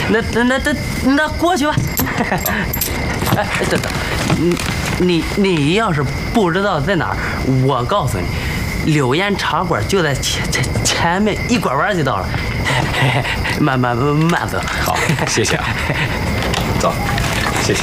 那过去吧。哎，等等，你要是不知道在哪儿，我告诉你，柳岩茶馆就在前面，一拐弯就到了。慢走。 好，谢谢啊。走。